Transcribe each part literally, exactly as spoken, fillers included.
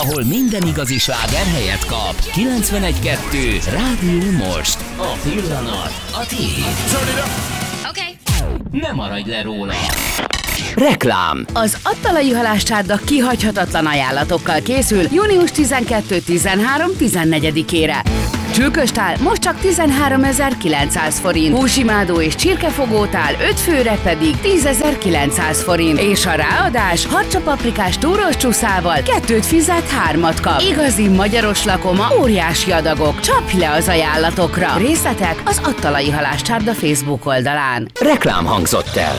ahol minden igazi sláger helyet kap. kilencvenegy kettő Rádió Most. A pillanat a tiéd. Oké. Ne maradj le róla. Reklám. Az Attalai halászcsárda kihagyhatatlan ajánlatokkal készül június tizenkettő, tizenhárom, tizennegyedikére. Csülköstál most csak tizenháromezer-kilencszáz forint, húsimádó és csirkefogótál öt főre pedig tízezer-kilencszáz forint, és a ráadás harcsapaprikás túros csúszával kettőt fizet, hármat kap. Igazi magyaros lakoma, óriási adagok. Csapj le az ajánlatokra! Részletek az Attalai halászcsárda Facebook oldalán. Reklám hangzott el.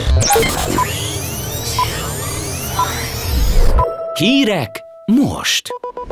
Hírek most.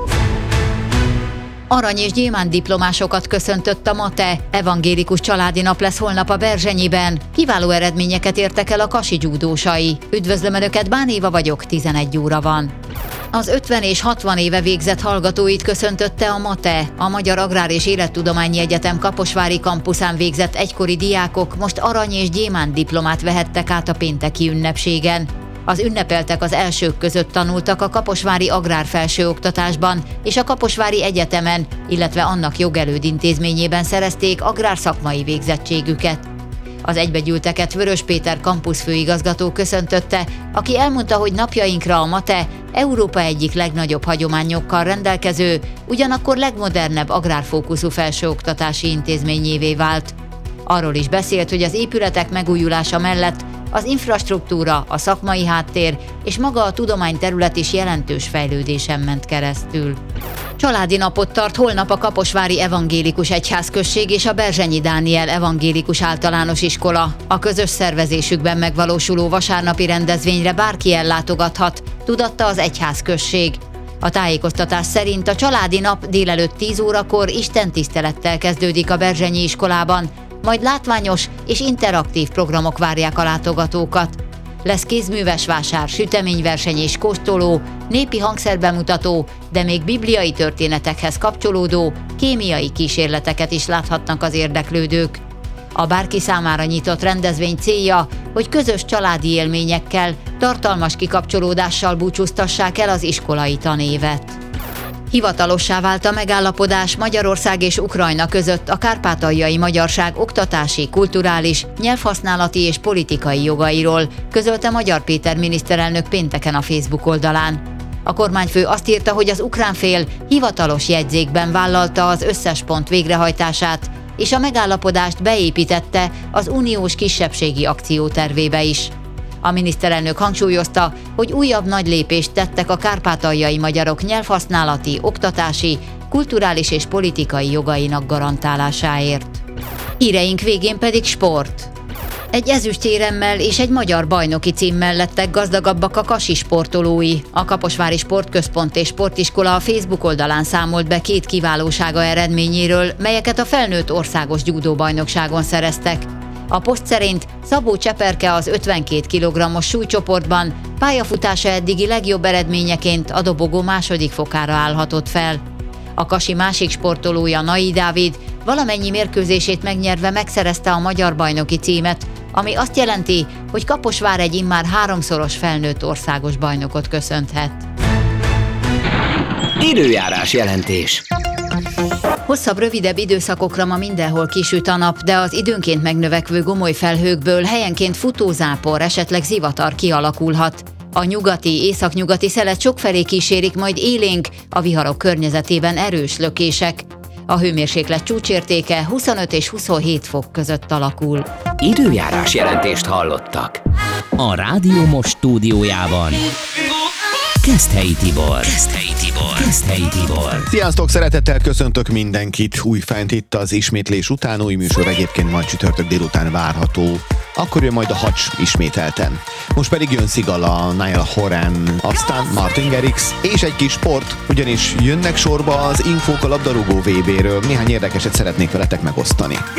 Arany és gyémánt diplomásokat köszöntött a MATE. Evangélikus családi nap lesz holnap a Berzsenyiben. Kiváló eredményeket értek el a kasi dzsúdósai. Üdvözlöm Önöket, Bán Éva vagyok, tizenegy óra van. Az ötven és hatvan éve végzett hallgatóit köszöntötte a MATE. A Magyar Agrár és Élettudományi Egyetem kaposvári kampuszán végzett egykori diákok most arany és gyémánt diplomát vehettek át a pénteki ünnepségen. Az ünnepeltek az elsők között tanultak a kaposvári agrárfelsőoktatásban és a Kaposvári Egyetemen, illetve annak jogelőd intézményében szerezték agrárszakmai végzettségüket. Az egybegyűlteket Vörös Péter kampuszfőigazgató köszöntötte, aki elmondta, hogy napjainkra a MATE Európa egyik legnagyobb hagyományokkal rendelkező, ugyanakkor legmodernebb agrárfókuszú felsőoktatási intézményévé vált. Arról is beszélt, hogy az épületek megújulása mellett az infrastruktúra, a szakmai háttér és maga a tudományterület is jelentős fejlődésen ment keresztül. Családi napot tart holnap a Kaposvári Evangélikus Egyházközség és a Berzsenyi Dániel Evangélikus Általános Iskola. A közös szervezésükben megvalósuló vasárnapi rendezvényre bárki ellátogathat, tudatta az egyházközség. A tájékoztatás szerint a családi nap délelőtt tíz órakor istentisztelettel kezdődik a Berzsenyi iskolában, majd látványos és interaktív programok várják a látogatókat. Lesz kézműves vásár, süteményverseny és kóstoló, népi hangszerbemutató, de még bibliai történetekhez kapcsolódó, kémiai kísérleteket is láthatnak az érdeklődők. A bárki számára nyitott rendezvény célja, hogy közös családi élményekkel, tartalmas kikapcsolódással búcsúztassák el az iskolai tanévet. Hivatalossá vált a megállapodás Magyarország és Ukrajna között a kárpátaljai magyarság oktatási, kulturális, nyelvhasználati és politikai jogairól, közölte Magyar Péter miniszterelnök pénteken a Facebook oldalán. A kormányfő azt írta, hogy az ukrán fél hivatalos jegyzékben vállalta az összes pont végrehajtását, és a megállapodást beépítette az uniós kisebbségi akciótervébe is. A miniszterelnök hangsúlyozta, hogy újabb nagy lépést tettek a kárpátaljai magyarok nyelvhasználati, oktatási, kulturális és politikai jogainak garantálásáért. Híreink végén pedig sport. Egy ezüstéremmel és egy magyar bajnoki címmel lettek gazdagabbak a kasi sportolói. A Kaposvári Sportközpont és Sportiskola a Facebook oldalán számolt be két kiválósága eredményéről, melyeket a felnőtt országos judóbajnokságon szereztek. A poszt szerint Szabó Cseperke az ötvenkét kilogrammos súlycsoportban pályafutása eddigi legjobb eredményeként a dobogó második fokára állhatott fel. A kasi másik sportolója, Nai Dávid valamennyi mérkőzését megnyerve megszerezte a magyar bajnoki címet, ami azt jelenti, hogy Kaposvár egy immár háromszoros felnőtt országos bajnokot köszönhet. Időjárás jelentés. Hosszabb, rövidebb időszakokra ma mindenhol kisüt a nap, de az időnként megnövekvő gomoly felhőkből helyenként futózápor, esetleg zivatar kialakulhat. A nyugati, északnyugati szelet sokfelé kísérik, majd élénk, a viharok környezetében erős lökések. A hőmérséklet csúcsértéke huszonöt és huszonhét fok között alakul. Időjárás jelentést hallottak. A Rádió Most stúdiójában Keszthelyi Tibor. Keszthelyi Tibor. Keszthelyi Tibor. Sziasztok, szeretettel köszöntök mindenkit újfent itt az ismétlés után. Új műsor egyébként majd csütörtök délután várható. Akkor jön majd a Hacs ismételten. Most pedig jön Szigala, Niall Horan, aztán Martin Garrix és egy kis sport, ugyanis jönnek sorba az infók a labdarúgó vé béről. Néhány érdekeset szeretnék veletek megosztani.